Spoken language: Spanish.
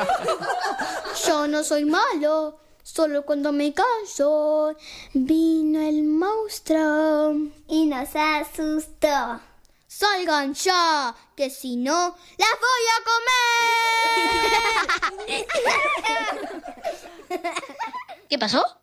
Yo no soy malo, solo cuando me callo vino el monstruo y nos asustó. Salgan ya, que si no, las voy a comer. ¿Qué pasó?